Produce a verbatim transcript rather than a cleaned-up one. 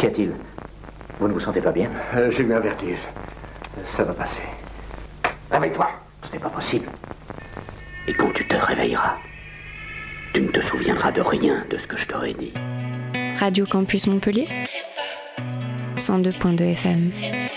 Qu'y a-t-il? Vous ne vous sentez pas bien? euh, J'ai eu un vertige. Ça va passer. Réveille-toi! Ce n'est pas possible. Et quand tu te réveilleras, tu ne te souviendras de rien de ce que je t'aurais dit. Radio Campus Montpellier, cent deux point deux F M.